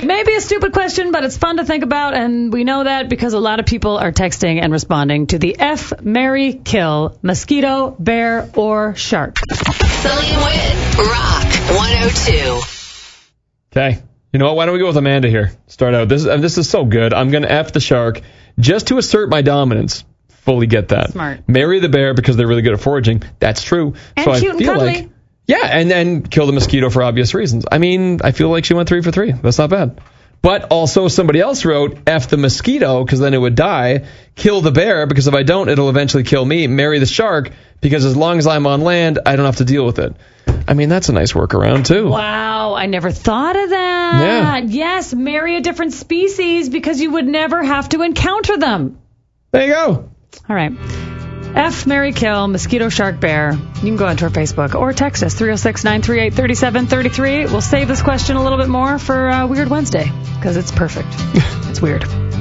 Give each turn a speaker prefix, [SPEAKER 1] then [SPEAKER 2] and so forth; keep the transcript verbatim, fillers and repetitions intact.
[SPEAKER 1] Maybe a stupid question, but it's fun to think about, and we know that because a lot of people are texting and responding to the F, marry, kill, mosquito, bear, or shark.
[SPEAKER 2] Sully and Wit, Rock one oh two.
[SPEAKER 3] Okay. You know what? Why don't we go with Amanda here? Start out. This, uh, this is so good. I'm going to F the shark just to assert my dominance. Fully get that.
[SPEAKER 1] Smart.
[SPEAKER 3] Marry the bear because they're really good at foraging. That's true.
[SPEAKER 1] And
[SPEAKER 3] so I
[SPEAKER 1] cute and
[SPEAKER 3] feel
[SPEAKER 1] cuddly.
[SPEAKER 3] like, yeah, and then kill the mosquito for obvious reasons. I mean, I feel like she went three for three. That's not bad. But also somebody else wrote F the mosquito because then it would die. Kill the bear because if I don't, it'll eventually kill me. Marry the shark because as long as I'm on land, I don't have to deal with it. I mean, that's a nice workaround, too.
[SPEAKER 1] Wow, I never thought of that.
[SPEAKER 3] Yeah.
[SPEAKER 1] Yes, marry a different species because you would never have to encounter them.
[SPEAKER 3] There you go.
[SPEAKER 1] All right. F, marry, kill, mosquito, shark, bear. You can go onto our Facebook or text us, three oh six, nine three eight, three seven three three. We'll save this question a little bit more for uh, Weird Wednesday because it's perfect. It's weird.